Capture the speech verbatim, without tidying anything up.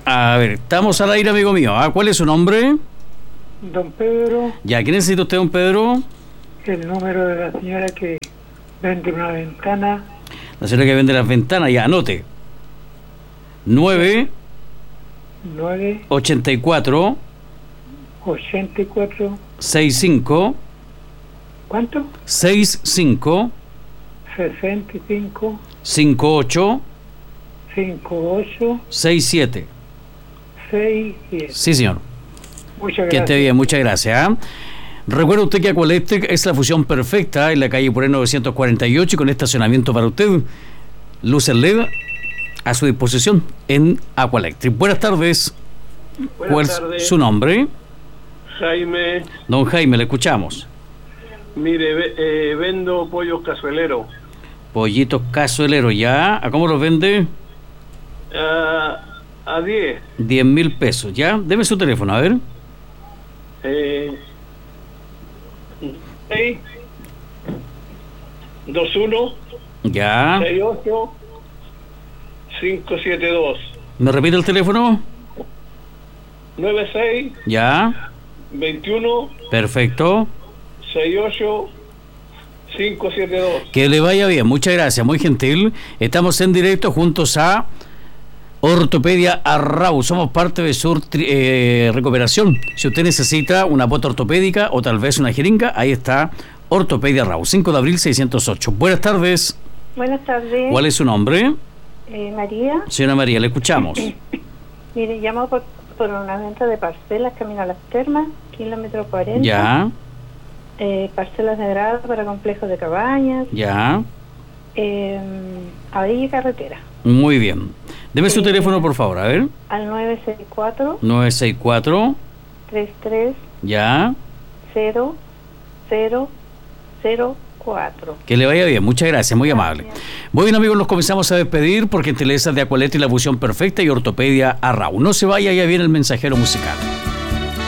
A ver, estamos al aire, amigo mío. ¿Ah? ¿Cuál es su nombre? Don Pedro. Ya, ¿qué necesita usted, don Pedro? El número de la señora que vende una ventana. La señora que vende las ventanas, ya, anote. nueve nueve ochenta y cuatro ochenta y cuatro sesenta y cinco ¿Cuánto? sesenta y cinco sesenta y cinco cincuenta y ocho cincuenta y ocho sesenta y siete. sesenta y siete. Sí, señor. Muchas Que gracias. esté bien, muchas gracias. ¿eh? Recuerda usted que Aqualectric es la fusión perfecta en la calle Puré novecientos cuarenta y ocho y con estacionamiento para usted. Luces L E D a su disposición en Aqualectric. Buenas tardes. Buenas ¿Cuál es tardes. su nombre? Jaime. Don Jaime, le escuchamos. Mire, ve- eh, vendo pollos cazueleros. Pollitos cazueleros, ¿ya? ¿A cómo los vende? A, a diez. diez mil pesos, ¿ya? Deme su teléfono, a ver. Eh, seis dos uno Ya. seis ocho cinco siete dos ¿Me repite el teléfono? nueve seis Ya. veintiuno Perfecto. sesenta y ocho cinco siete dos. Que le vaya bien, muchas gracias, muy gentil. Estamos en directo juntos a Ortopedia Arrau. Somos parte de Sur Tri- eh, Recuperación. Si usted necesita una bota ortopédica o tal vez una jeringa, ahí está Ortopedia Arrau, cinco de abril seiscientos ocho. Buenas tardes. Buenas tardes. ¿Cuál es su nombre? Eh, María. Señora María, le escuchamos. Mire, llamo por, por una venta de parcelas camino a las termas, kilómetro cuarenta. Ya, Eh, parcelas de grado para complejos de cabañas. ya. Eh, Abril y carretera. Muy bien. Deme su Eh, teléfono, por favor, a ver. Al nueve seis cuatro nueve seis cuatro, treinta y tres ya. cero cero cero cuatro. Que le vaya bien, muchas gracias, muy amable. Muy bien, amigos, nos comenzamos a despedir porque en Telesa de Aqualectric la fusión perfecta y Ortopedia Arrau. No se vaya, ya viene el mensajero musical.